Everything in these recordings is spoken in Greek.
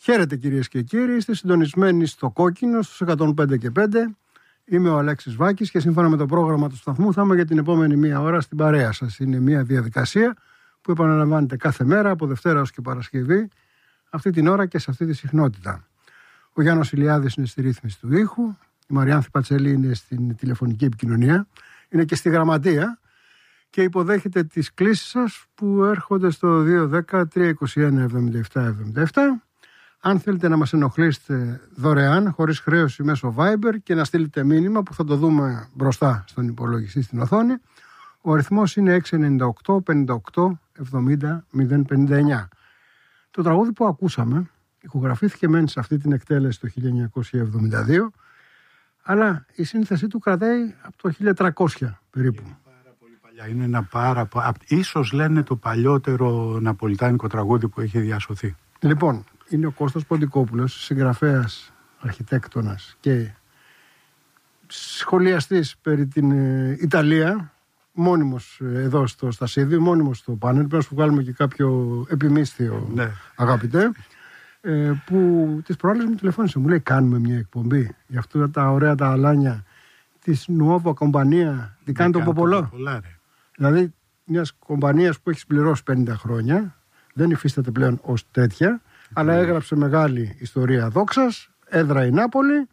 Χαίρετε κυρίες και κύριοι, είστε συντονισμένοι στο Κόκκινο στους 105 και 5. Είμαι ο Αλέξης Βάκης και σύμφωνα με το πρόγραμμα του σταθμού θα είμαι για την επόμενη μία ώρα στην παρέα σας. Είναι μια διαδικασία που επαναλαμβάνεται κάθε μέρα από Δευτέρα ως και Παρασκευή, αυτή την ώρα και σε αυτή τη συχνότητα. Ο Γιάννος Ηλιάδης είναι στη ρύθμιση του ήχου, η Μαριάνθη Πατσελή είναι στην τηλεφωνική επικοινωνία, είναι και στη γραμματεία και υποδέχεται τις κλήσεις σας που έρχονται στο 210-321-77-77. Αν θέλετε να μας ενοχλήσετε δωρεάν, χωρίς χρέωση μέσω Viber και να στείλετε μήνυμα που θα το δούμε μπροστά στον υπολογιστή στην οθόνη, ο αριθμός είναι 698 58 70 059. Το τραγούδι που ακούσαμε ηχογραφήθηκε μεν σε αυτή την εκτέλεση το 1972, αλλά η σύνθεσή του κρατάει από το 1300 περίπου. Είναι πάρα πολύ παλιά. Είναι ένα ίσως λένε το παλιότερο ναπολιτάνικο τραγούδι που έχει διασωθεί. Λοιπόν, είναι ο Κώστας Ποντικόπουλος, συγγραφέας, αρχιτέκτονας και σχολιαστής περί την Ιταλία, μόνιμος εδώ στο Στασίδι, μόνιμος στο πάνελ. Πρέπει να σου βγάλουμε και κάποιο επιμίσθιο, ναι, αγαπητέ, που τις προάλλες μου τηλεφώνησε. Μου λέει: κάνουμε μια εκπομπή για αυτά τα ωραία τα αλάνια της Nuova Compagnia di Canto Popolare. Δηλαδή μιας κομπανίας που έχει συμπληρώσει 50 χρόνια, δεν υφίσταται πλέον ως τέτοια, αλλά έγραψε μεγάλη ιστορία δόξας, έδρα η Νάπολη,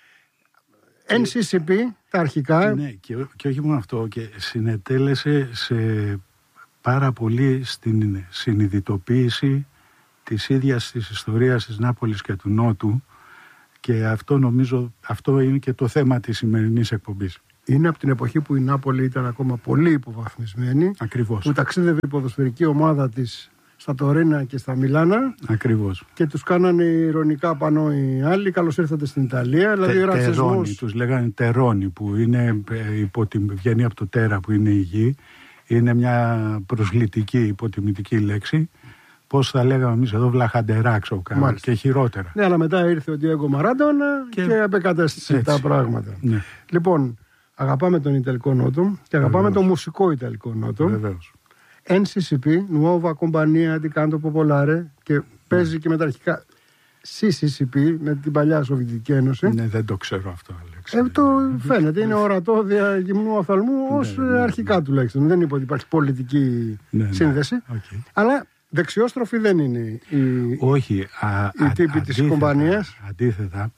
NCCP, τα αρχικά. Ναι, και όχι μόνο αυτό, και συνετέλεσε σε πάρα πολύ στην συνειδητοποίηση της ίδιας της ιστορίας της Νάπολης και του Νότου, και αυτό νομίζω, αυτό είναι και το θέμα της σημερινής εκπομπής. Είναι από την εποχή που η Νάπολη ήταν ακόμα πολύ υποβαθμισμένη. Ακριβώς. Που ταξίδευε η ποδοσφαιρική ομάδα της στα Τωρίνα και στα Μιλάνα. Ακριβώς. Και τους κάνανε ηρωνικά πάνω οι άλλοι: καλώς ήρθατε στην Ιταλία. Δηλαδή τερόνι, τους λέγανε τερόνι, που είναι βγαίνει από το τέρα που είναι η γη. Είναι μια προσλητική, υποτιμητική λέξη. Πώς θα λέγαμε εμείς εδώ, βλαχαντεράξο, και χειρότερα. Ναι, αλλά μετά ήρθε ο Ντιέγκο Μαράντονα και απεκατέστησε τα πράγματα. Ναι. Λοιπόν, αγαπάμε τον Ιταλικό Νότο και αγαπάμε τον μουσικό Ιταλικό Νότο. Βεβαίως. NCCP, Nuova Compagnia di Canto Popolare, και παίζει και με τα αρχικά CCCP, με την παλιά Σοβιετική Ένωση. Ναι, δεν το ξέρω αυτό, Αλέξη. Το φαίνεται, είναι ορατό δια γυμνού οφθαλμού ως αρχικά τουλάχιστον. Δεν είπε ότι υπάρχει πολιτική σύνδεση. Okay. Αλλά δεξιόστροφη δεν είναι η τύπη της κομπανίας. Αντίθετα,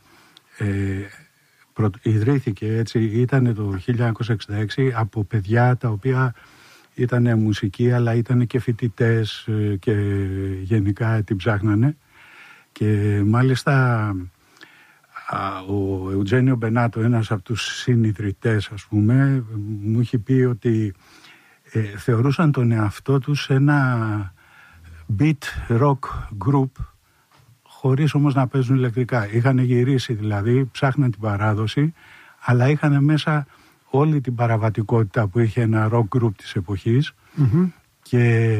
ιδρύθηκε έτσι, ήταν το 1966 από παιδιά τα οποία ήταν μουσικοί, αλλά ήταν και φοιτητές και γενικά την ψάχνανε. Και μάλιστα ο Εουτζένιο Μπενάτο, ένας από τους συνιδρυτές, ας πούμε, μου είχε πει ότι θεωρούσαν τον εαυτό τους ένα beat rock group, χωρίς όμως να παίζουν ηλεκτρικά. Είχαν γυρίσει δηλαδή, ψάχναν την παράδοση, αλλά είχαν μέσα όλη την παραβατικότητα που είχε ένα rock group της εποχής. Και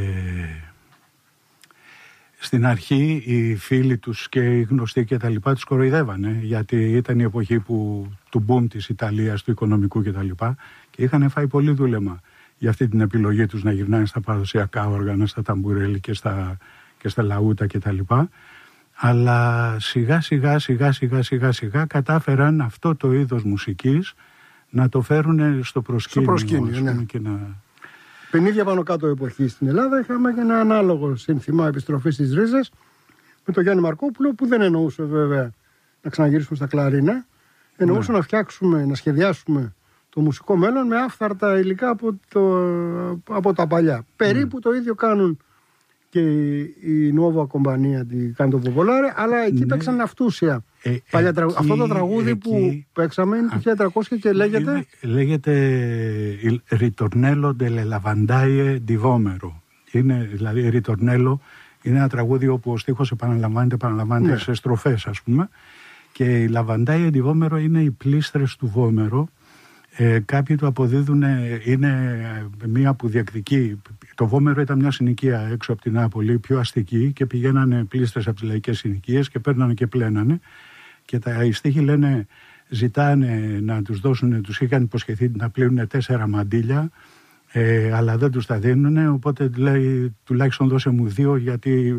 στην αρχή οι φίλοι τους και οι γνωστοί και τα λοιπά τους κοροϊδεύανε, γιατί ήταν η εποχή του boom της Ιταλίας, του οικονομικού και τα λοιπά, και είχαν φάει πολύ δούλεμα για αυτή την επιλογή τους να γυρνάνε στα παραδοσιακά όργανα, στα ταμπουρέλι και στα λαούτα και τα λοιπά. Αλλά σιγά σιγά κατάφεραν αυτό το είδος μουσικής να το φέρουν στο προσκήνιο, ναι. Και Πενίδια πάνω κάτω εποχή στην Ελλάδα είχαμε και ένα ανάλογο σύνθημα επιστροφής στις ρίζες με τον Γιάννη Μαρκόπουλο, που δεν εννοούσε βέβαια να ξαναγυρίσουμε στα κλαρίνα, εννοούσε να φτιάξουμε, να σχεδιάσουμε το μουσικό μέλλον με άφθαρτα υλικά από τα παλιά. Περίπου το ίδιο κάνουν και η Nuova Compagnia di Canto Popolare, αλλά εκεί παίξαν αυτούσια. Αυτό το τραγούδι που παίξαμε είναι το 1300 και λέγεται... Λέγεται Ritornello delle Lavandaie di Vomero. Είναι, δηλαδή, Ritornello είναι ένα τραγούδι όπου ο στίχος επαναλαμβάνεται σε στροφές, ας πούμε. Και η Lavandaie di Vomero είναι οι πλήστρες του Βόμερο. Κάποιοι του αποδίδουν, είναι μία που διεκδικεί. Το Βόμερο ήταν μια συνοικία έξω από την Νάπολη, πιο αστική, και πηγαίνανε πλήστρες από τις λαϊκές συνοικίες και παίρνανε και πλένανε. Και οι στίχοι λένε, ζητάνε να τους δώσουν, τους είχαν υποσχεθεί να πλύνουν 4 μαντίλια, αλλά δεν τους τα δίνουν, οπότε λέει τουλάχιστον δώσε μου 2, γιατί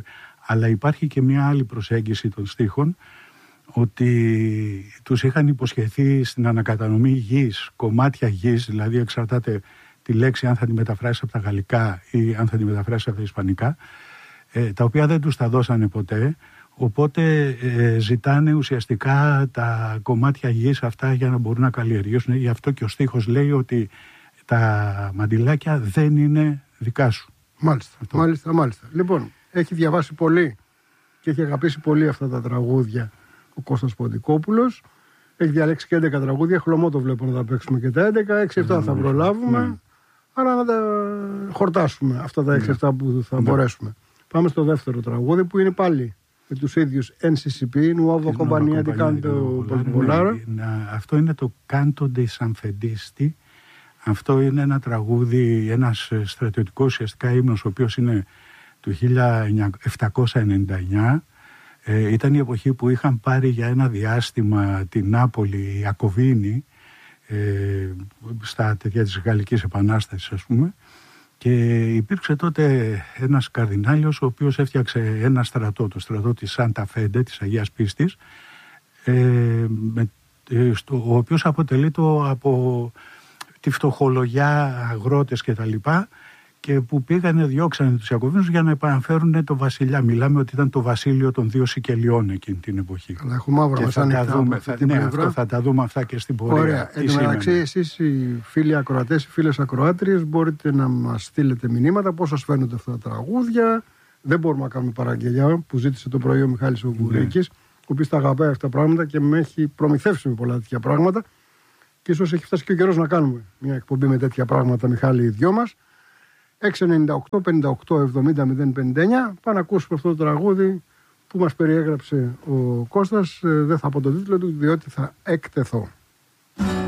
Αλλά υπάρχει και μια άλλη προσέγγιση των στίχων, ότι τους είχαν υποσχεθεί στην ανακατανομή γης, κομμάτια γης, δηλαδή εξαρτάται τη λέξη αν θα τη μεταφράσεις από τα γαλλικά ή αν θα τη μεταφράσεις από τα ισπανικά, τα οποία δεν τους τα δώσανε ποτέ, οπότε ζητάνε ουσιαστικά τα κομμάτια γης αυτά για να μπορούν να καλλιεργήσουν. Γι' αυτό και ο στίχος λέει ότι τα μαντιλάκια δεν είναι δικά σου. Μάλιστα. Λοιπόν, έχει διαβάσει πολύ και έχει αγαπήσει πολύ αυτά τα τραγούδια ο Κώστας Ποντικόπουλος. Έχει διαλέξει και 11 τραγούδια. Χλωμό το βλέπω να τα παίξουμε και τα 11. 6-7 θα προλάβουμε. Άρα να τα χορτάσουμε αυτά τα 6-7 που θα μπορέσουμε. Πάμε στο δεύτερο τραγούδι που είναι πάλι με τους ίδιους NCCP, Nuova Compagnia di Canto Popolare. Αυτό είναι το Canto dei Sanfedisti. Αυτό είναι ένα τραγούδι, ένας στρατιωτικός ουσιαστικά ύμνος, ο οποίος είναι του 1799. Ήταν η εποχή που είχαν πάρει για ένα διάστημα την Νάπολη, οι Ιακωβίνοι, στα τέτοια της Γαλλικής Επανάστασης, ας πούμε, και υπήρξε τότε ένας καρδινάλιος ο οποίος έφτιαξε ένα στρατό, το στρατό της Σάντα Φέντε, της Αγίας Πίστης, ο οποίος αποτελείται από τη φτωχολογιά, αγρότες κτλ. Και που πήγανε, διώξανε τους Ιακωβίνους για να επαναφέρουν το βασιλιά. Μιλάμε ότι ήταν το βασίλειο των δύο Σικελιών εκείνη την εποχή. Αλλά έχουμε μαύρα μας αυτό θα τα δούμε αυτά και στην πορεία. Ωραία. Εν τω μεταξύ, εσείς οι φίλοι ακροατές, οι φίλες ακροάτριες, μπορείτε να μας στείλετε μηνύματα πώς σας φαίνονται αυτά τα τραγούδια. Δεν μπορούμε να κάνουμε παραγγελιά που ζήτησε το πρωί ο Μιχάλης ο Κουρίκης, ο οποίος τα αγαπάει αυτά τα πράγματα και με έχει προμηθεύσει με πολλά τέτοια πράγματα. Και ίσως έχει φτάσει και ο καιρός να κάνουμε μια εκπομπή με τέτοια πράγματα, Μιχάλη, οι δυο μας. 698 58 70 059. Πάμε να ακούσουμε αυτό το τραγούδι που μας περιέγραψε ο Κώστας. Δεν θα πω τον τίτλο του διότι θα εκτεθώ.